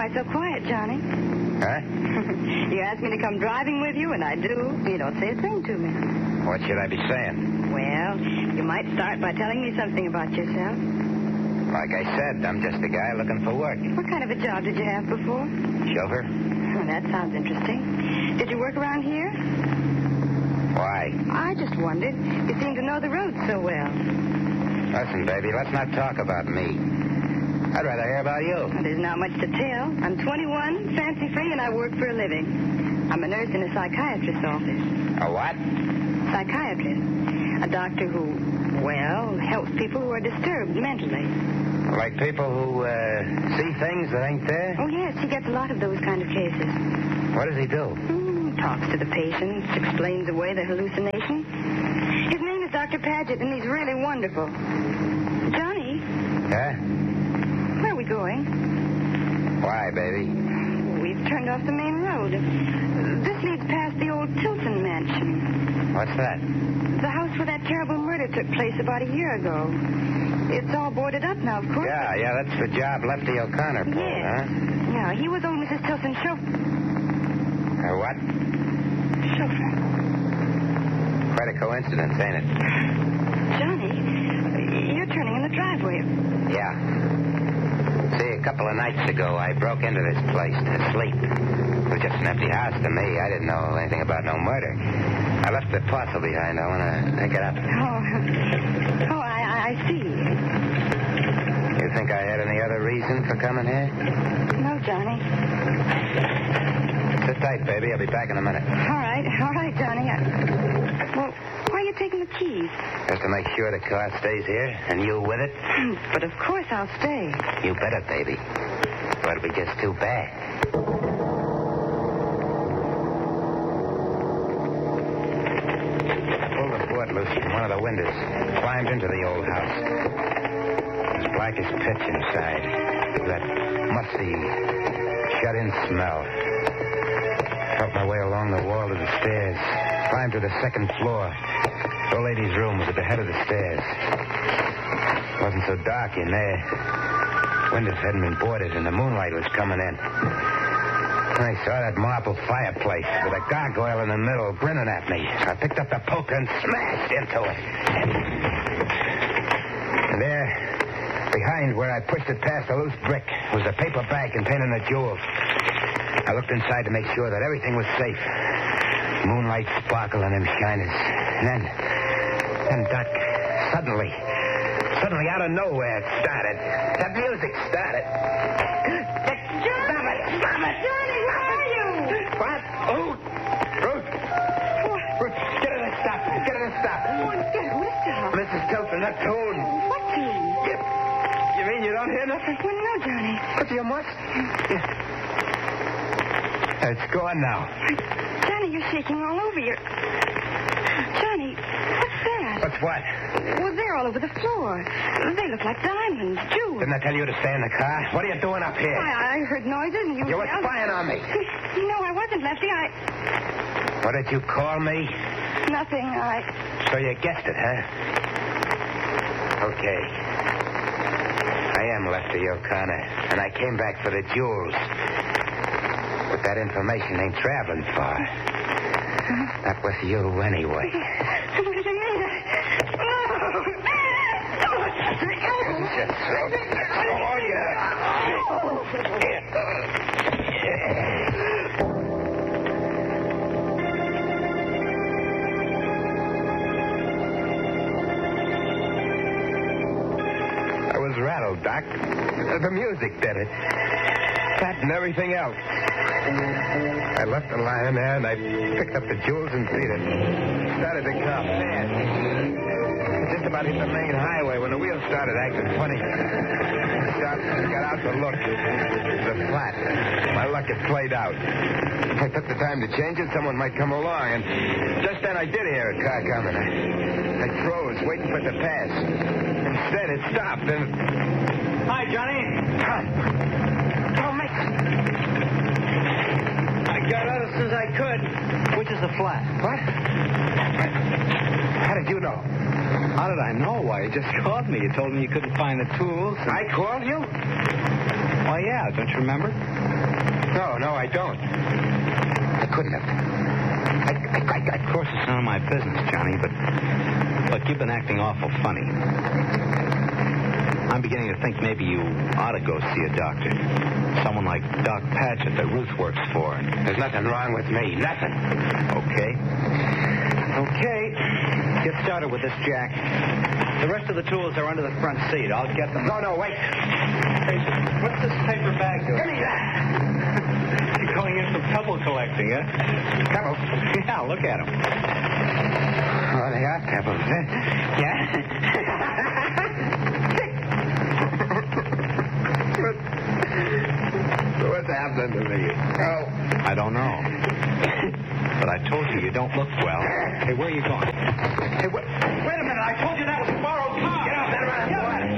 Why so quiet, Johnny? Huh? You asked me to come driving with you, and I do. You don't say a thing to me. What should I be saying? Well, you might start by telling me something about yourself. Like I said, I'm just a guy looking for work. What kind of a job did you have before? Chauffeur? Oh, that sounds interesting. Did you work around here? Why? I just wondered. You seem to know the roads so well. Listen, baby, let's not talk about me. I'd rather hear about you. Well, there's not much to tell. I'm 21, fancy-free, and I work for a living. I'm a nurse in a psychiatrist's office. A what? Psychiatrist. A doctor who, well, helps people who are disturbed mentally. Like people who see things that ain't there? Oh, yes, he gets a lot of those kind of cases. What does he do? Talks to the patients, explains away the hallucination. His name is Dr. Paget, and he's really wonderful. Johnny? Huh? Where are we going? Why, baby? We've turned off the main road. This leads past the old Tilton mansion. What's that? The house where that terrible murder took place about a year ago. It's all boarded up now, of course. Yeah, that's the job Lefty O'Connor pulled, huh? Yeah, he was old Mrs. Tilton's chauffeur. What? Chauffeur. Quite a coincidence, ain't it? Johnny, you're turning in the driveway. Yeah. See, a couple of nights ago, I broke into this place to sleep. It was just an empty house to me. I didn't know anything about no murder. I left the parcel behind. I want to pick it up. Oh, I see. You think I had any other reason for coming here? No, Johnny. Sit tight, baby. I'll be back in a minute. All right, Johnny. Well, why are you taking the keys? Just to make sure the car stays here, and you with it? But of course I'll stay. You better, baby. Or it'll be just too bad. I pulled the board loose from one of the windows, climbed into the old house. It was black as pitch inside. That musty, shut-in smell. Felt my way along the wall to the stairs. Climbed to the second floor. The old lady's room was at the head of the stairs. It wasn't so dark in there. Windows hadn't been boarded, and the moonlight was coming in. I saw that marble fireplace with a gargoyle in the middle grinning at me. So I picked up the poker and smashed into it. And there, behind where I pushed it past a loose brick, was a paper bag containing the jewels. I looked inside to make sure that everything was safe. Moonlight sparkled on them shiners. And then, Doc, suddenly, out of nowhere, it started. That music started. Stop it! Johnny, where are you? What? Ruth, get her to stop. What? Mrs. Tilton, that tune. What tune? You mean you don't hear nothing? Well, no, Johnny. But you must. It's gone now. Johnny, you're shaking all over. Johnny, what's that? What's what? Well, they're all over the floor. They look like diamonds, jewels. Didn't I tell you to stay in the car? What are you doing up here? I heard noises and You were spying on me. No, I wasn't, Lefty. What did you call me? Nothing. So you guessed it, huh? Okay. I am Lefty O'Connor, and I came back for the jewels. But that information ain't traveling far. Not with you anyway. What do you mean? I was rattled, Doc. The music did it. That and everything else. I left the lion there, and I picked up the jewels and beat it. Started to car fast. Just about hit the main highway when the wheels started acting funny. I stopped and got out to look. It was a flat. My luck had played out. If I took the time to change it, someone might come along, and just then I did hear a car coming. I froze, waiting for it to pass. Instead, it stopped, and... Hi, Johnny. Don't make it. I got out as soon as I could. Which is the flat? What? How did you know? How did I know? Why, you just called me. You told me you couldn't find the tools. I called you? Why, yeah. Don't you remember? No, I don't. I couldn't have. Of course, it's none of my business, Johnny, but you've been acting awful funny. I'm beginning to think maybe you ought to go see a doctor. Someone like Doc Padgett that Ruth works for. There's nothing wrong with me. Nothing. Okay. Get started with this, Jack. The rest of the tools are under the front seat. I'll get them. No, wait. Hey, what's this paper bag doing? Give me that. You're going in for pebble collecting, huh? Pebbles? Yeah, look at them. Oh, they are pebbles, huh? Yeah? What's happening to me? Oh. I don't know. But I told you don't look well. Hey, where are you going? Hey, what?